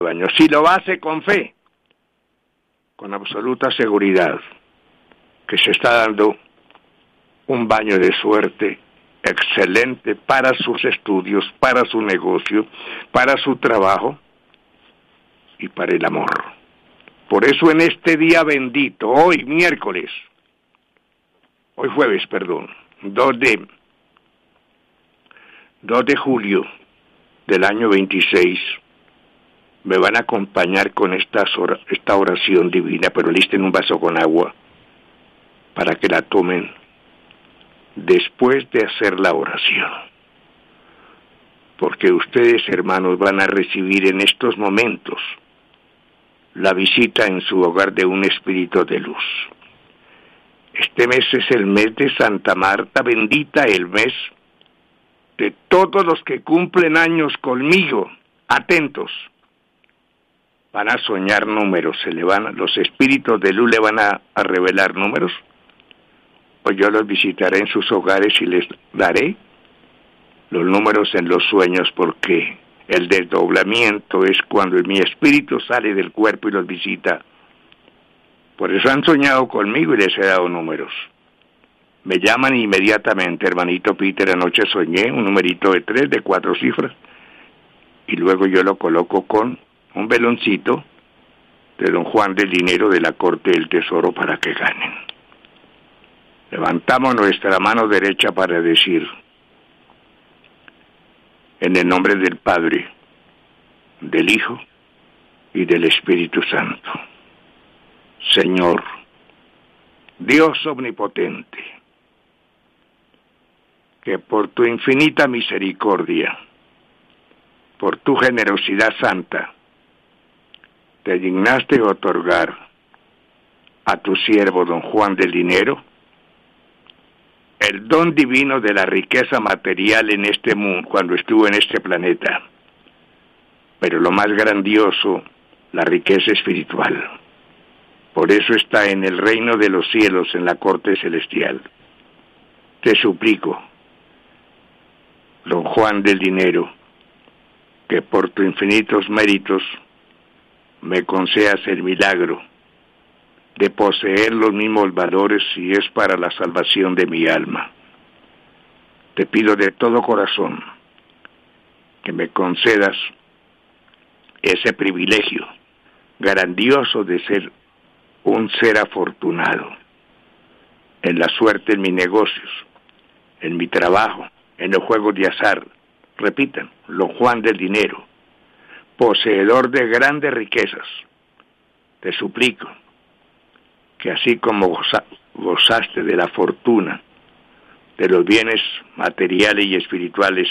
baño. Si lo hace con fe, con absoluta seguridad, que se está dando un baño de suerte excelente para sus estudios, para su negocio, para su trabajo y para el amor. Por eso en este día bendito, hoy jueves, 2 de julio del año 26, me van a acompañar con esta oración divina, pero listen un vaso con agua para que la tomen después de hacer la oración. Porque ustedes, hermanos, van a recibir en estos momentos la visita en su hogar de un espíritu de luz. Este mes es el mes de Santa Marta, bendita el mes de todos los que cumplen años conmigo. Atentos. Van a soñar números, los espíritus de luz le van a revelar números, o yo los visitaré en sus hogares y les daré los números en los sueños, porque el desdoblamiento es cuando mi espíritu sale del cuerpo y los visita. Por eso han soñado conmigo y les he dado números. Me llaman inmediatamente, hermanito Peter, anoche soñé un numerito de 3, de 4 cifras, y luego yo lo coloco con un veloncito de don Juan del Dinero de la Corte del Tesoro para que ganen. Levantamos nuestra mano derecha para decir, en el nombre del Padre, del Hijo y del Espíritu Santo. Señor, Dios omnipotente, que por tu infinita misericordia, por tu generosidad santa, te dignaste otorgar a tu siervo don Juan del Dinero el don divino de la riqueza material en este mundo, cuando estuvo en este planeta, pero lo más grandioso, la riqueza espiritual. Por eso está en el reino de los cielos, en la corte celestial. Te suplico, don Juan del Dinero, que por tus infinitos méritos me concedas el milagro de poseer los mismos valores si es para la salvación de mi alma. Te pido de todo corazón que me concedas ese privilegio grandioso de ser un ser afortunado en la suerte, en mis negocios, en mi trabajo, en los juegos de azar. Repitan, don Juan del Dinero, poseedor de grandes riquezas, te suplico que así como gozaste de la fortuna, de los bienes materiales y espirituales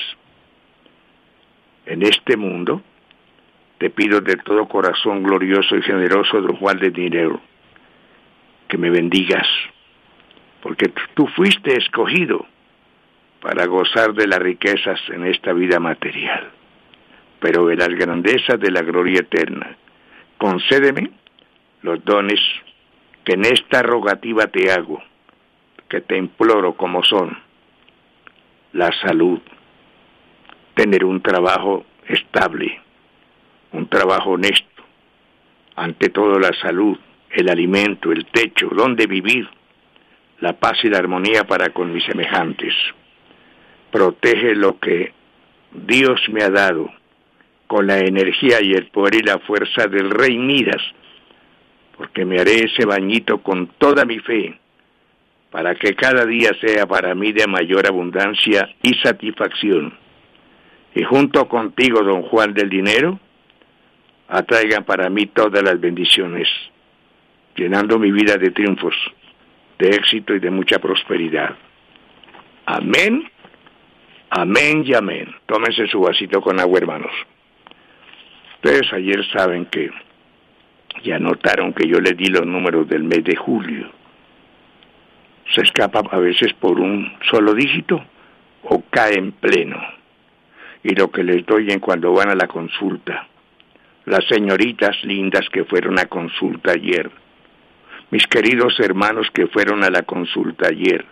en este mundo, te pido de todo corazón glorioso y generoso, don Juan del Dinero, que me bendigas, porque tú fuiste escogido para gozar de las riquezas en esta vida material, pero de las grandezas de la gloria eterna. Concédeme los dones que en esta rogativa te hago, que te imploro como son la salud, tener un trabajo estable, un trabajo honesto, ante todo la salud, el alimento, el techo, donde vivir, la paz y la armonía para con mis semejantes. Protege lo que Dios me ha dado con la energía y el poder y la fuerza del Rey Midas, porque me haré ese bañito con toda mi fe, para que cada día sea para mí de mayor abundancia y satisfacción. Y junto contigo, don Juan del Dinero, atraigan para mí todas las bendiciones, llenando mi vida de triunfos, de éxito y de mucha prosperidad. Amén, amén y amén. Tómense su vasito con agua, hermanos. Ustedes ayer saben que ya notaron que yo les di los números del mes de julio. Se escapa a veces por un solo dígito o cae en pleno. Y lo que les doy en cuando van a la consulta, las señoritas lindas que fueron a consulta ayer, mis queridos hermanos que fueron a la consulta ayer,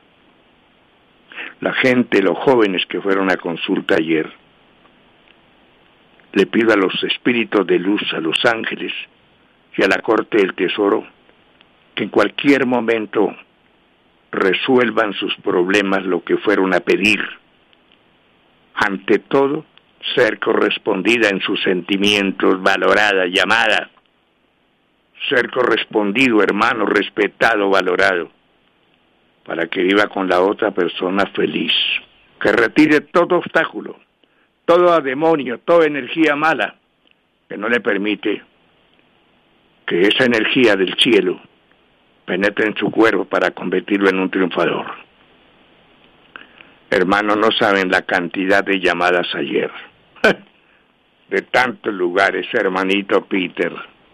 la gente, los jóvenes que fueron a consulta ayer, le pido a los espíritus de luz, a los ángeles y a la corte del tesoro, que en cualquier momento resuelvan sus problemas, lo que fueron a pedir. Ante todo, ser correspondida en sus sentimientos, valorada, llamada. Ser correspondido, hermano, respetado, valorado, para que viva con la otra persona feliz. Que retire todo obstáculo, todo demonio, toda energía mala, que no le permite que esa energía del cielo penetre en su cuerpo para convertirlo en un triunfador. Hermanos, no saben la cantidad de llamadas ayer, de tantos lugares, hermanito Peter.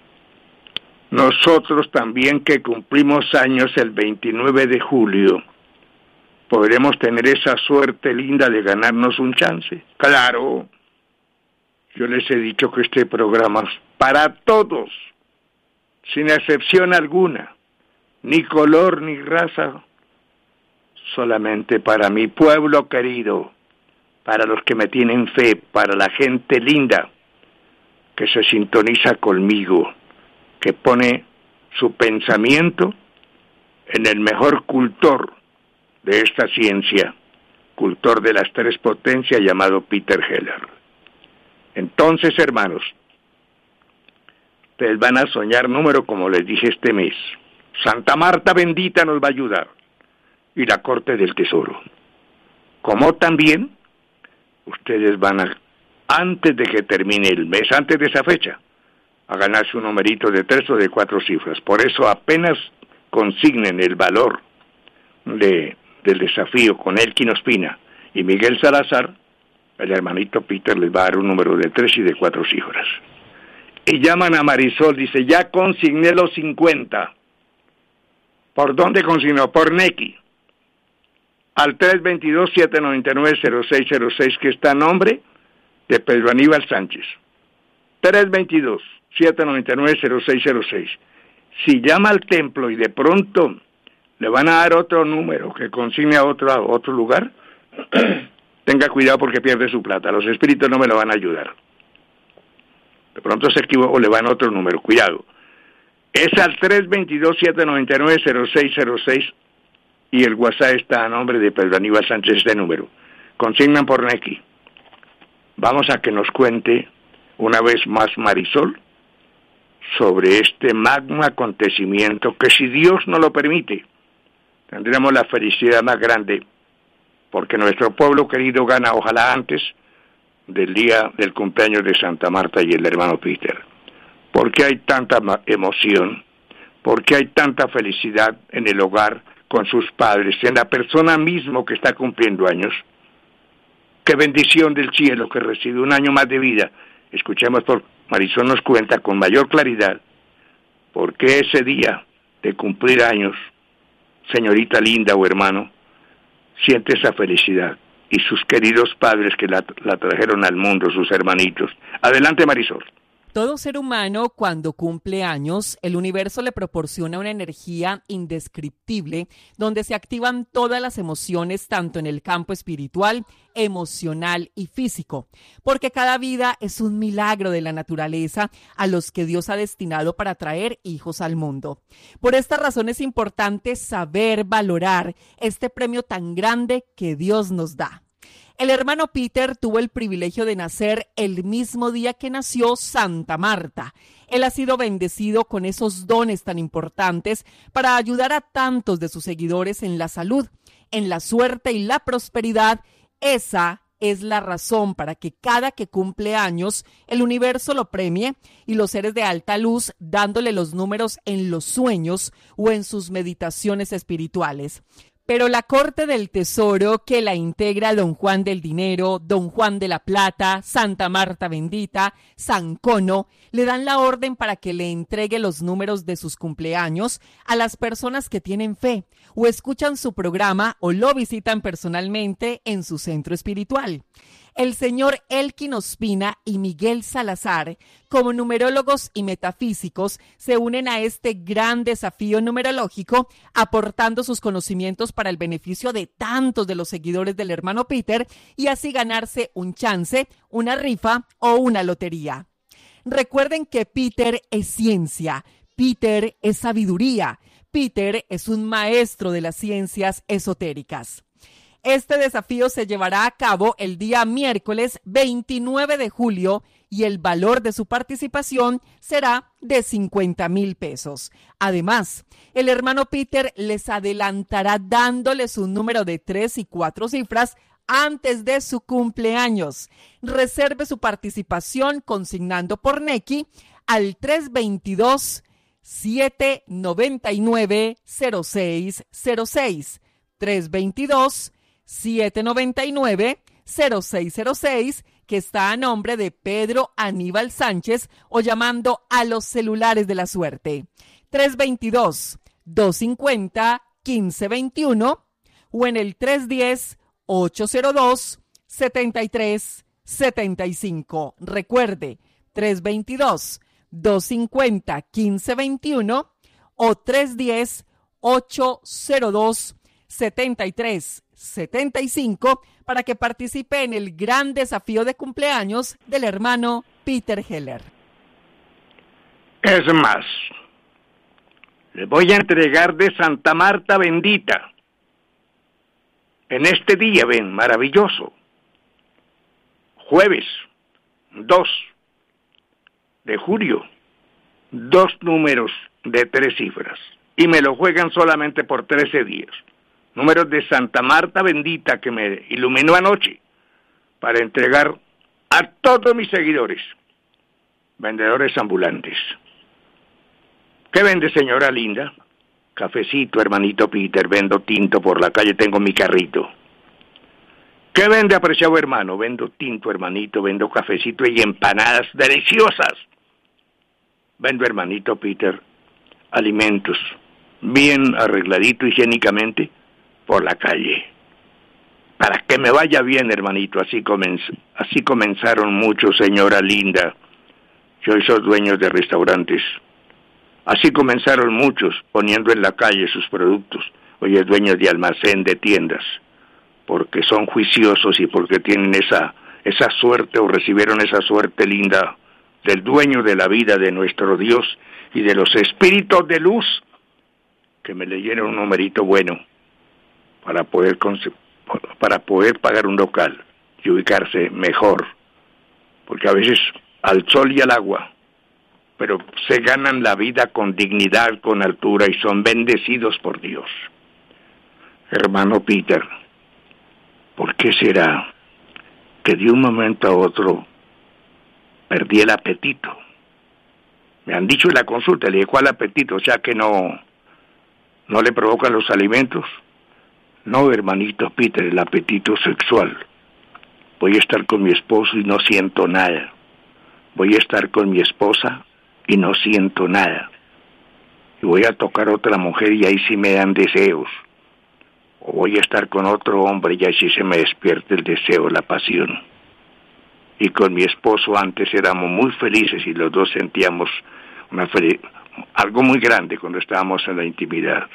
Nosotros también, que cumplimos años el 29 de julio, ¿podremos tener esa suerte linda de ganarnos un chance? Claro. Yo les he dicho que este programa es para todos, sin excepción alguna, ni color ni raza, solamente para mi pueblo querido, para los que me tienen fe, para la gente linda que se sintoniza conmigo, que pone su pensamiento en el mejor cultor de esta ciencia, cultor de las tres potencias llamado Peter Heller. Entonces, hermanos, ustedes van a soñar número, como les dije este mes. Santa Marta bendita nos va a ayudar, y la corte del tesoro. Como también ustedes van a, antes de que termine el mes, antes de esa fecha, a ganarse un numerito de 3 o de 4 cifras. Por eso apenas consignen el valor del desafío con Elkin Ospina y Miguel Salazar, el hermanito Peter les va a dar un número de 3 y de 4 cifras. Y llaman a Marisol, dice, ya consigné los 50. ¿Por dónde consignó? Por Nequi. Al 322-799-0606, que está a nombre de Pedro Aníbal Sánchez. 322-799-0606. Si llama al templo y de pronto le van a dar otro número que consigne a otro lugar, tenga cuidado porque pierde su plata. Los espíritus no me lo van a ayudar. De pronto se equivocó o le van a otro número. Cuidado. Es al 322-799-0606 y el WhatsApp está a nombre de Pedro Aníbal Sánchez, este número. Consignan por Nequi. Vamos a que nos cuente una vez más Marisol sobre este magno acontecimiento que, si Dios nos lo permite, tendremos la felicidad más grande, porque nuestro pueblo querido gana, ojalá antes del día del cumpleaños de Santa Marta y el hermano Peter. ¿Por qué hay tanta emoción? ¿Por qué hay tanta felicidad en el hogar, con sus padres, en la persona mismo que está cumpliendo años? ¡Qué bendición del cielo que recibe un año más de vida! Escuchemos, por Marisol nos cuenta con mayor claridad por qué ese día de cumplir años, señorita linda o hermano, siente esa felicidad, y sus queridos padres que la trajeron al mundo, sus hermanitos. Adelante, Marisol. Todo ser humano, cuando cumple años, el universo le proporciona una energía indescriptible donde se activan todas las emociones, tanto en el campo espiritual, emocional y físico, porque cada vida es un milagro de la naturaleza a los que Dios ha destinado para traer hijos al mundo. Por esta razón es importante saber valorar este premio tan grande que Dios nos da. El hermano Peter tuvo el privilegio de nacer el mismo día que nació Santa Marta. Él ha sido bendecido con esos dones tan importantes para ayudar a tantos de sus seguidores en la salud, en la suerte y la prosperidad. Esa es la razón para que cada que cumple años el universo lo premie y los seres de alta luz dándole los números en los sueños o en sus meditaciones espirituales. Pero la corte del tesoro, que la integra don Juan del Dinero, don Juan de la Plata, Santa Marta Bendita, San Cono, le dan la orden para que le entregue los números de sus cumpleaños a las personas que tienen fe o escuchan su programa o lo visitan personalmente en su centro espiritual. El señor Elkin Ospina y Miguel Salazar, como numerólogos y metafísicos, se unen a este gran desafío numerológico, aportando sus conocimientos para el beneficio de tantos de los seguidores del hermano Peter y así ganarse un chance, una rifa o una lotería. Recuerden que Peter es ciencia, Peter es sabiduría, Peter es un maestro de las ciencias esotéricas. Este desafío se llevará a cabo el día miércoles 29 de julio y el valor de su participación será de 50,000 pesos. Además, el hermano Peter les adelantará dándoles un número de 3 y 4 cifras antes de su cumpleaños. Reserve su participación consignando por Nequi al 322-799-0606. 322-799-0606, que está a nombre de Pedro Aníbal Sánchez, o llamando a los celulares de la suerte 322-250-1521 o en el 310-802-7375. Recuerde, 322-250-1521 o 310-802-7375 para que participe en el gran desafío de cumpleaños del hermano Peter Heller. Es más, le voy a entregar de Santa Marta bendita en este día, ven, maravilloso, jueves 2 de julio, 2 números de 3 cifras, y me lo juegan solamente por 13 días. Números de Santa Marta bendita que me iluminó anoche para entregar a todos mis seguidores, vendedores ambulantes. ¿Qué vende, señora linda? Cafecito, hermanito Peter, vendo tinto por la calle, tengo mi carrito. ¿Qué vende, apreciado hermano? Vendo tinto, hermanito, vendo cafecito y empanadas deliciosas. Vendo, hermanito Peter, alimentos bien arregladito higiénicamente por la calle. Para que me vaya bien, hermanito, así comenzaron muchos, señora linda. Yo soy dueños de restaurantes. Así comenzaron muchos poniendo en la calle sus productos. Hoy es dueños de almacén, de tiendas, porque son juiciosos y porque tienen esa suerte o recibieron esa suerte linda del dueño de la vida, de nuestro Dios y de los espíritus de luz, que me leyeron un numerito bueno para poder pagar un local y ubicarse mejor, porque a veces al sol y al agua, pero se ganan la vida con dignidad, con altura y son bendecidos por Dios. Hermano Peter, ¿por qué será que de un momento a otro perdí el apetito? Me han dicho en la consulta, le dije, ¿cuál apetito? O sea que no le provocan los alimentos. No, hermanito Peter, el apetito sexual. Voy a estar con mi esposo y no siento nada. Voy a estar con mi esposa y no siento nada. Y voy a tocar a otra mujer y ahí sí me dan deseos. O voy a estar con otro hombre y ahí sí se me despierta el deseo, la pasión. Y con mi esposo antes éramos muy felices y los dos sentíamos algo muy grande cuando estábamos en la intimidad.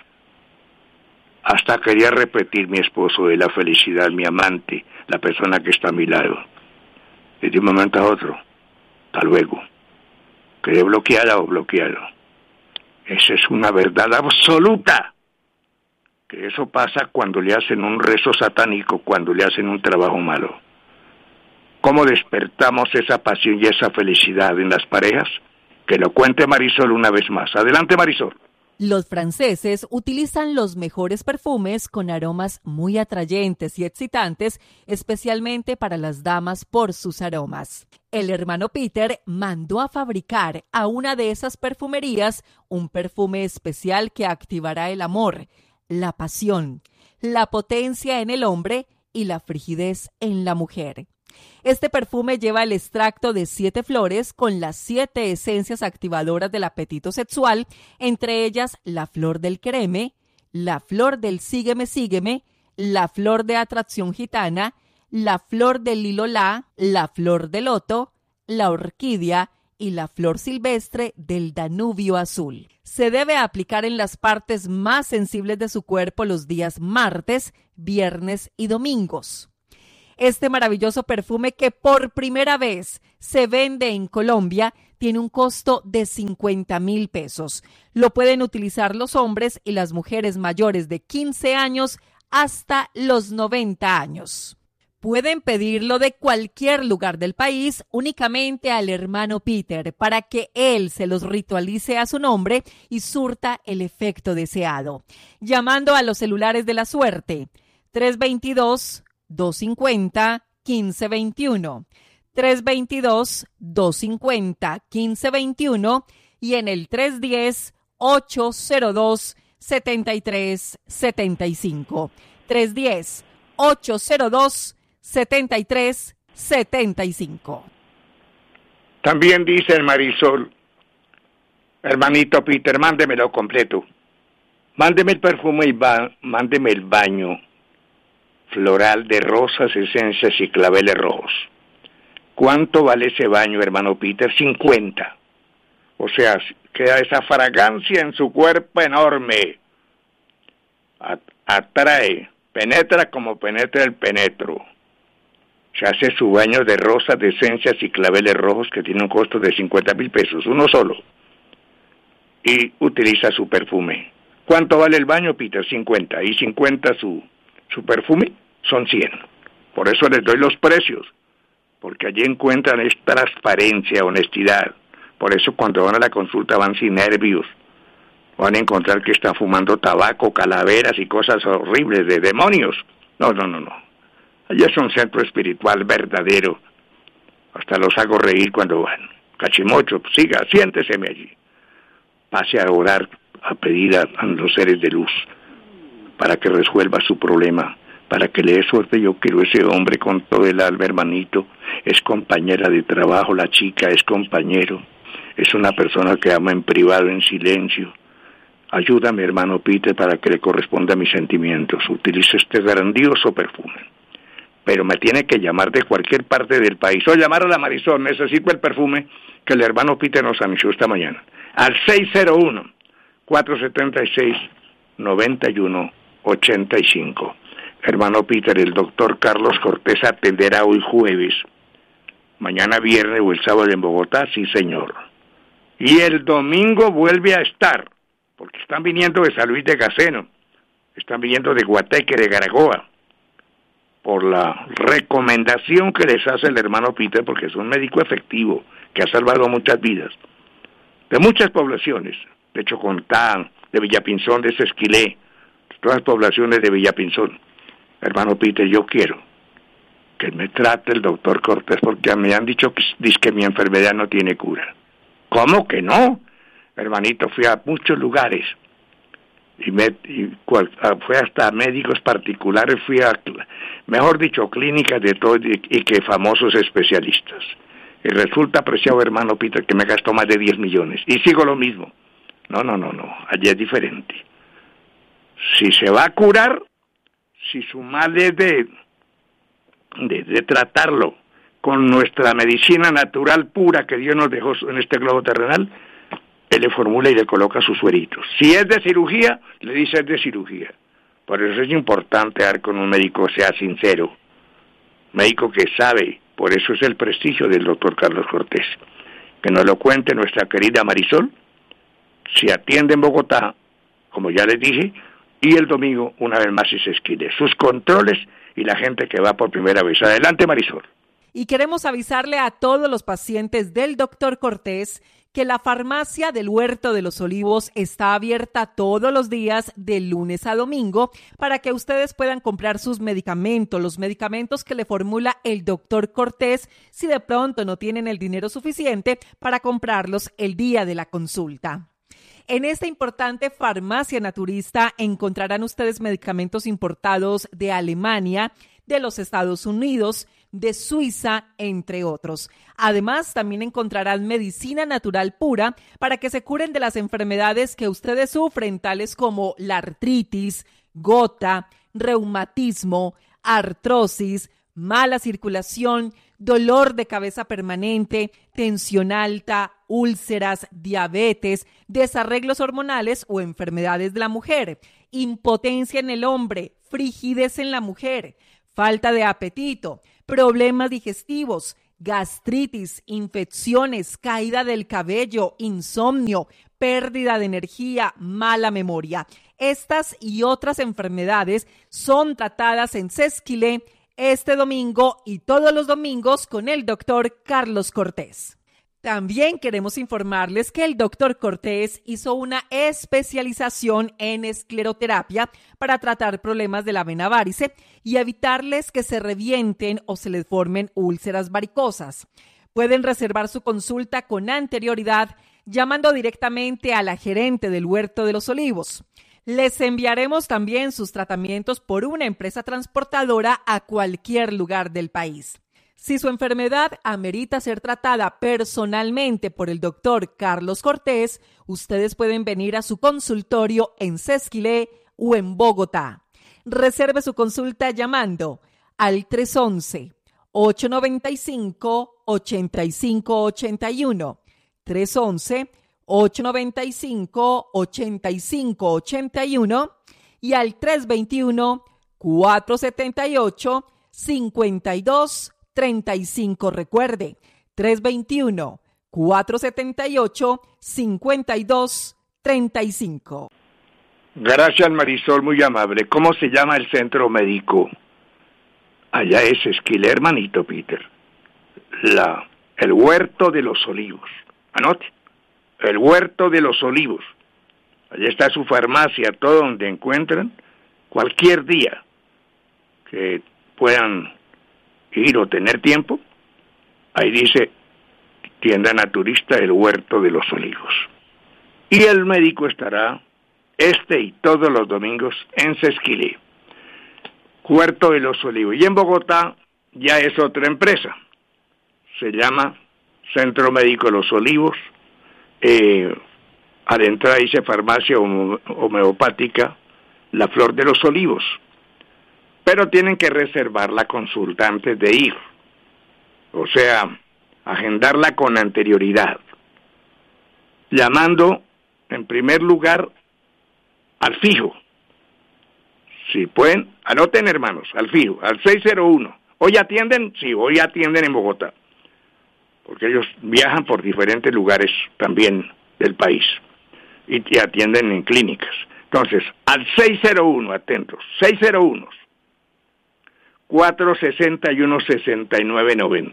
Hasta quería repetir mi esposo de la felicidad, mi amante, la persona que está a mi lado. Y de un momento a otro, hasta luego. Quedé bloqueada o bloqueado. Esa es una verdad absoluta. Que eso pasa cuando le hacen un rezo satánico, cuando le hacen un trabajo malo. ¿Cómo despertamos esa pasión y esa felicidad en las parejas? Que lo cuente Marisol una vez más. Adelante, Marisol. Los franceses utilizan los mejores perfumes con aromas muy atrayentes y excitantes, especialmente para las damas por sus aromas. El hermano Peter mandó a fabricar a una de esas perfumerías un perfume especial que activará el amor, la pasión, la potencia en el hombre y la frigidez en la mujer. Este perfume lleva el extracto de 7 flores con las 7 esencias activadoras del apetito sexual, entre ellas la flor del quereme, la flor del sígueme, sígueme, la flor de atracción gitana, la flor del lilolá, la flor de loto, la orquídea y la flor silvestre del Danubio azul. Se debe aplicar en las partes más sensibles de su cuerpo los días martes, viernes y domingos. Este maravilloso perfume que por primera vez se vende en Colombia tiene un costo de 50,000 pesos. Lo pueden utilizar los hombres y las mujeres mayores de 15 años hasta los 90 años. Pueden pedirlo de cualquier lugar del país únicamente al hermano Peter para que él se los ritualice a su nombre y surta el efecto deseado. Llamando a los celulares de la suerte 322-250-1521, 322-250-1521 y en el 310-802-7375. 310-802-7375. También dice el Marisol, hermanito Peter, mándemelo completo. Mándeme el perfume y mándeme el baño floral de rosas, esencias y claveles rojos. ¿Cuánto vale ese baño, hermano Peter? 50. O sea, queda esa fragancia en su cuerpo enorme. Atrae, penetra como penetra el penetro. Se hace su baño de rosas, de esencias y claveles rojos que tiene un costo de 50,000 pesos, uno solo. Y utiliza su perfume. ¿Cuánto vale el baño, Peter? 50. Y 50 su perfume son 100. Por eso les doy los precios, porque allí encuentran transparencia, honestidad. Por eso cuando van a la consulta van sin nervios. Van a encontrar que están fumando tabaco, calaveras y cosas horribles de demonios. No. Allí es un centro espiritual verdadero. Hasta los hago reír cuando van. Cachimocho, siga, siénteseme allí. Pase a orar, a pedir a los seres de luz para que resuelva su problema, para que le dé suerte. Yo quiero ese hombre con todo el alma, hermanito. Es compañera de trabajo, la chica es compañero. Es una persona que ama en privado, en silencio. Ayúdame, hermano Peter, para que le corresponda a mis sentimientos. Utilice este grandioso perfume. Pero me tiene que llamar de cualquier parte del país. O llamar a la Marisol, necesito el perfume que el hermano Peter nos anunció esta mañana. Al 601-476-9185. Hermano Peter, el doctor Carlos Cortés atenderá hoy jueves, mañana viernes o el sábado en Bogotá, sí señor. Y el domingo vuelve a estar, porque están viniendo de San Luis de Gaceno, están viniendo de Guateque, de Garagoa, por la recomendación que les hace el hermano Peter, porque es un médico efectivo, que ha salvado muchas vidas, de muchas poblaciones, de Chocontá, de Villapinzón, de Sesquilé, de todas las poblaciones de Villapinzón. Hermano Peter, yo quiero que me trate el doctor Cortés, porque me han dicho que mi enfermedad no tiene cura. ¿Cómo que no? Hermanito, fui a muchos lugares, fui hasta médicos particulares, fui a, mejor dicho, clínicas de todo y que famosos especialistas. Y resulta, apreciado hermano Peter, que me gastó más de 10 millones. Y sigo lo mismo. No. Allí es diferente. Si se va a curar, si su mal es de tratarlo con nuestra medicina natural pura que Dios nos dejó en este globo terrenal, él le formula y le coloca sus sueritos. Si es de cirugía, le dice es de cirugía. Por eso es importante dar con un médico que sea sincero, médico que sabe. Por eso es el prestigio del doctor Carlos Cortés. Que nos lo cuente nuestra querida Marisol, si atiende en Bogotá, como ya les dije, y el domingo una vez más si se esquile. Sus controles y la gente que va por primera vez. Adelante, Marisol. Y queremos avisarle a todos los pacientes del doctor Cortés que la farmacia del Huerto de los Olivos está abierta todos los días de lunes a domingo para que ustedes puedan comprar sus medicamentos, los medicamentos que le formula el doctor Cortés, si de pronto no tienen el dinero suficiente para comprarlos el día de la consulta. En esta importante farmacia naturista encontrarán ustedes medicamentos importados de Alemania, de los Estados Unidos, de Suiza, entre otros. Además, también encontrarán medicina natural pura para que se curen de las enfermedades que ustedes sufren, tales como la artritis, gota, reumatismo, artrosis, mala circulación, dolor de cabeza permanente, tensión alta, úlceras, diabetes, desarreglos hormonales o enfermedades de la mujer, impotencia en el hombre, frigidez en la mujer, falta de apetito, problemas digestivos, gastritis, infecciones, caída del cabello, insomnio, pérdida de energía, mala memoria. Estas y otras enfermedades son tratadas en Sesquilé este domingo y todos los domingos con el doctor Carlos Cortés. También queremos informarles que el doctor Cortés hizo una especialización en escleroterapia para tratar problemas de la vena varice y evitarles que se revienten o se les formen úlceras varicosas. Pueden reservar su consulta con anterioridad llamando directamente a la gerente del Huerto de los Olivos. Les enviaremos también sus tratamientos por una empresa transportadora a cualquier lugar del país. Si su enfermedad amerita ser tratada personalmente por el doctor Carlos Cortés, ustedes pueden venir a su consultorio en Sesquilé o en Bogotá. Reserve su consulta llamando al 311-895-8581, 311-895-8581 y al 321-478-5235. Recuerde, 321-478-5235. Gracias, Marisol, muy amable. ¿Cómo se llama el centro médico? Allá es Sesquilé, hermanito Peter. El Huerto de los Olivos. Anote, el Huerto de los Olivos. Allá está su farmacia, todo donde encuentran cualquier día que puedan ir o tener tiempo. Ahí dice tienda naturista El Huerto de los Olivos. Y el médico estará y todos los domingos en Sesquilé, Huerto de los Olivos. Y en Bogotá ya es otra empresa, se llama Centro Médico Los Olivos. Al entrar dice farmacia homeopática La Flor de los Olivos, pero tienen que reservar la consulta antes de ir, o sea, agendarla con anterioridad, llamando en primer lugar al fijo. Si pueden, anoten, hermanos, al fijo, al 601. ¿Hoy atienden? Sí, hoy atienden en Bogotá, porque ellos viajan por diferentes lugares también del país y atienden en clínicas. Entonces, al 601, atentos, 601 461-6990.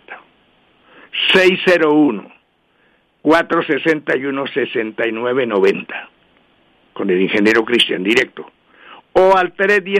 601-461-6990. Con el ingeniero Cristian, directo. O al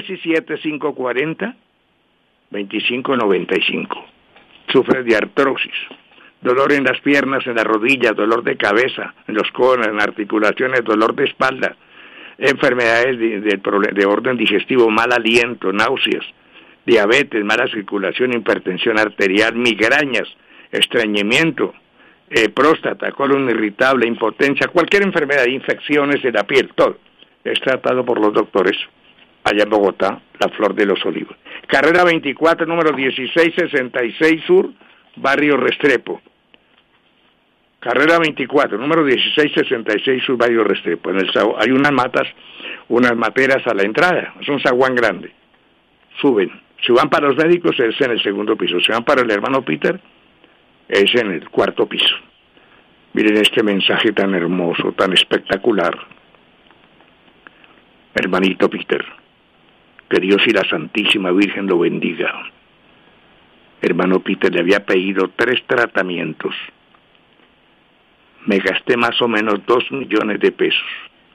317-540-2595. Sufre de artrosis, dolor en las piernas, en las rodillas, dolor de cabeza, en los codos, en las articulaciones, dolor de espalda, enfermedades de orden digestivo, mal aliento, náuseas, diabetes, mala circulación, hipertensión arterial, migrañas, estreñimiento, próstata, colon irritable, impotencia, cualquier enfermedad, infecciones de la piel, todo es tratado por los doctores allá en Bogotá, La Flor de los Olivos. Carrera 24, número 1666 Sur, Barrio Restrepo. Carrera 24, número 1666 Sur, Barrio Restrepo. Hay unas materas a la entrada, es un zaguán grande. Suben. Si van para los médicos es en el segundo piso. Si van para el hermano Peter es en el cuarto piso. Miren este mensaje tan hermoso, tan espectacular. Hermanito Peter, que Dios y la Santísima Virgen lo bendiga. Hermano Peter, le había pedido 3 tratamientos. Me gasté más o menos 2 millones de pesos.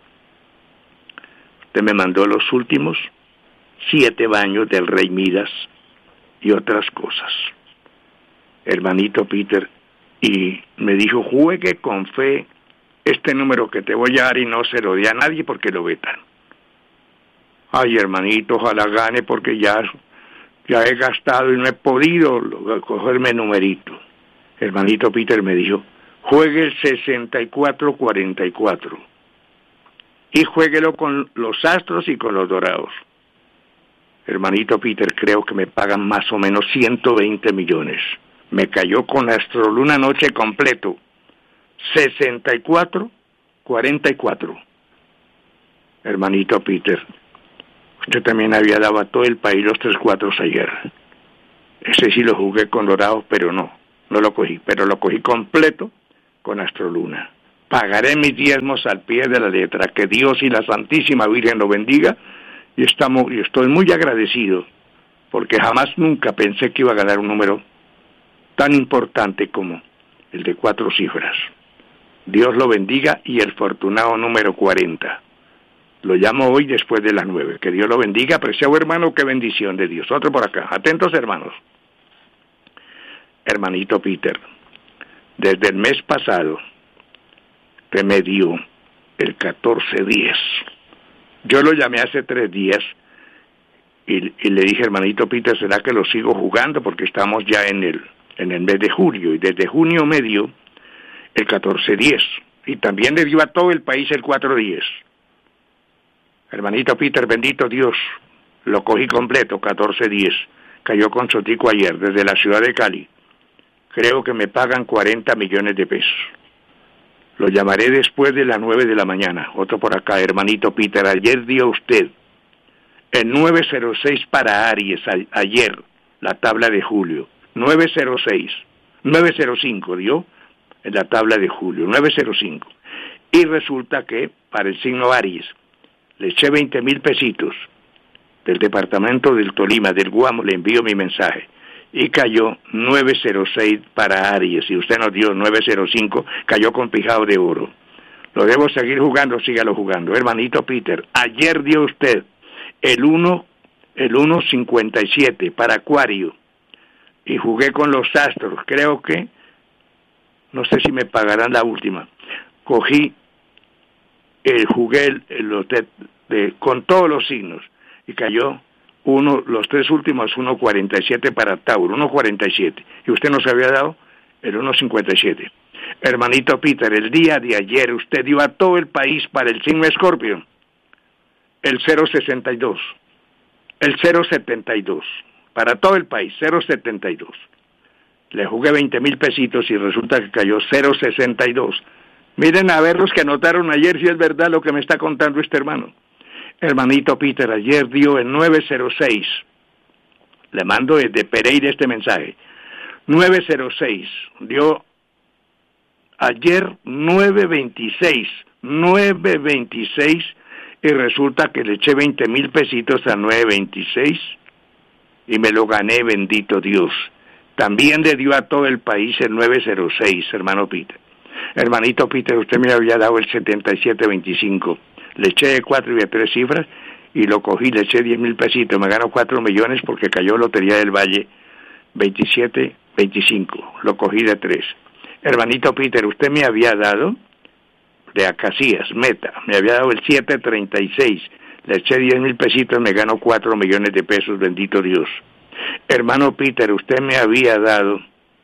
Usted me mandó los últimos 7 baños del Rey Midas y otras cosas. Hermanito Peter, y me dijo, juegue con fe este número que te voy a dar y no se lo dé a nadie porque lo vetan. Ay, hermanito, ojalá gane porque ya he gastado y no he podido cogerme numerito. Hermanito Peter me dijo, juegue el 6444 y juéguelo con los astros y con los dorados. hermanito Peter, creo que me pagan más o menos 120 millones. Me cayó con Astroluna anoche completo, 64-44. Hermanito Peter, usted también había dado a todo el país los 3-4 ayer. Ese sí lo jugué con Dorado, pero no lo cogí, pero lo cogí completo con Astroluna. Pagaré mis diezmos al pie de la letra, que Dios y la Santísima Virgen lo bendiga, y estoy muy agradecido, porque jamás nunca pensé que iba a ganar un número tan importante como el de 4 cifras. Dios lo bendiga, y el fortunado número 40. Lo llamo hoy después de las 9. Que Dios lo bendiga, apreciado hermano, qué bendición de Dios. Otro por acá. Atentos, hermanos. Hermanito Peter, desde el mes pasado, usted me dio el 14-10. Yo lo llamé hace 3 días y le dije, hermanito Peter, ¿será que lo sigo jugando? Porque estamos ya en el mes de julio, y desde junio me dio el 14-10. Y también le dio a todo el país el 4-10. Hermanito Peter, bendito Dios, lo cogí completo, 14-10. Cayó con Sotico ayer, desde la ciudad de Cali. Creo que me pagan 40 millones de pesos. Lo llamaré después de las 9 de la mañana. Otro por acá, hermanito Peter, ayer dio usted el 906 para Aries, ayer, la tabla de julio. 905 dio en la tabla de julio, 905. Y resulta que para el signo Aries, le eché 20,000 pesitos del departamento del Tolima, del Guamo, le envío mi mensaje. Y cayó 906 para Aries, y usted nos dio 905, cayó con pijado de oro. Lo debo seguir jugando, sígalo jugando. Hermanito Peter, ayer dio usted el 1.57 para Acuario, y jugué con los astros, creo que, no sé si me pagarán la última, jugué con todos los signos, y cayó los 3 últimos, 1.47 para Tauro, 1.47, y usted nos había dado el 1.57. Hermanito Peter, el día de ayer usted dio a todo el país para el signo Escorpio el 0.62, el 0.72, para todo el país, 0.72. Le jugué 20,000 pesitos y resulta que cayó 0.62. Miren a ver los que anotaron ayer si es verdad lo que me está contando este hermano. Hermanito Peter, ayer dio el 906. Le mando desde Pereira este mensaje. 906. Dio ayer 926. 926. Y resulta que le eché 20,000 pesitos a 926. Y me lo gané, bendito Dios. También le dio a todo el país el 906, hermano Peter. Hermanito Peter, usted me había dado el 7725. Le eché de 4 y de 3 cifras y lo cogí, le eché 10,000 pesitos, me ganó 4 millones porque cayó Lotería del Valle 27-25, lo cogí de 3. Hermanito Peter, usted me había dado de Acacias, Meta, me había dado el 736, le eché 10,000 pesitos, me ganó 4 millones de pesos, bendito Dios. Hermano Peter, usted me había dado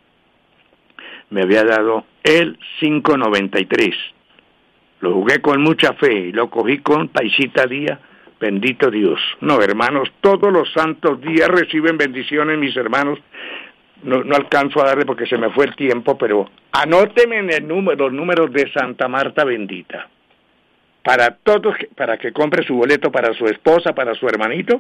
el 593. Lo jugué con mucha fe y lo cogí con paisita día, bendito Dios. No, hermanos, todos los santos días reciben bendiciones, mis hermanos. No alcanzo a darle porque se me fue el tiempo, pero anóteme en los números de Santa Marta bendita. Para todos, para que compre su boleto para su esposa, para su hermanito,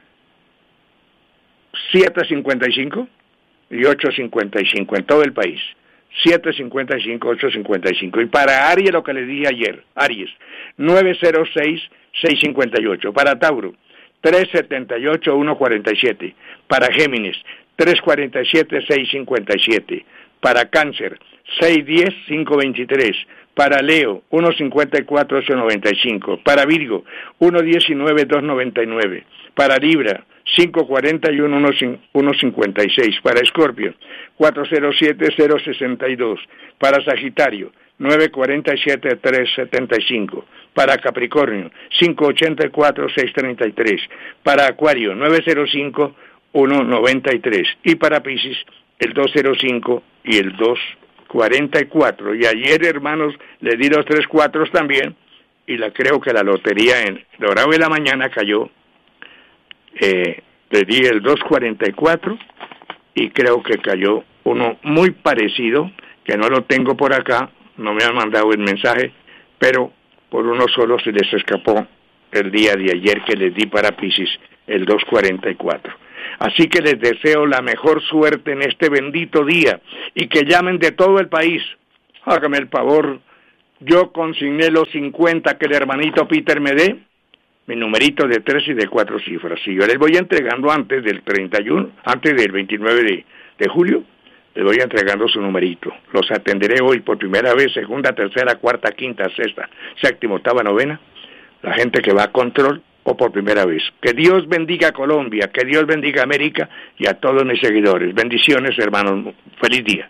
7.55 y 8.55 en todo el país. 7.55, 8.55. Y para Aries, lo que le dije ayer, Aries, 906, 6.58. Para Tauro, 3.78, 1.47. Para Géminis, 3.47, 6.57. Para Cáncer, 6.10, 5.23. Para Leo, 1.54, 8.95. Para Virgo, 1.19, 2.99. Para Libra, 541, 156. Para Escorpio, 407, 062. Para Sagitario, 947, 375. Para Capricornio, 584, 633. Para Acuario, 905, 193. Y para Piscis, el 205 y el 244. Y ayer, hermanos, le di los 3 4 también, y creo que la lotería en Dorado de la mañana cayó le di el 244 y creo que cayó uno muy parecido, que no lo tengo por acá, no me han mandado el mensaje, pero por uno solo se les escapó el día de ayer que les di para Piscis, el 244. Así que les deseo la mejor suerte en este bendito día y que llamen de todo el país. Hágame el favor, yo consigné los 50 que el hermanito Peter me dé, mi numerito de 3 y de 4 cifras. Si yo les voy entregando antes del 31, antes del 29 de julio, les voy entregando su numerito. Los atenderé hoy por primera vez, segunda, tercera, cuarta, quinta, sexta, séptima, octava, novena. La gente que va a control o por primera vez. Que Dios bendiga a Colombia, que Dios bendiga a América y a todos mis seguidores. Bendiciones, hermanos. Feliz día.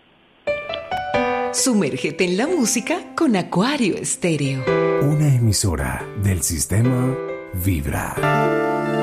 Sumérgete en la música con Acuario Estéreo. Una emisora del sistema Vibra.